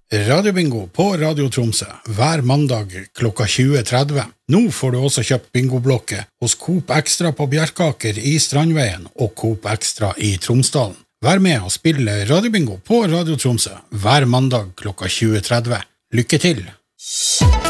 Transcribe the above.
Radiobingo på Radio Tromsø, hver mandag klokka 20.30. Nå får du også kjøpt bingoblokke hos Coop Extra på Bjerkaker i Strandveien og Coop Extra i Tromsdalen. Vær med og spille Radiobingo på Radio Tromsø, hver mandag klokka 20.30. Lykke til!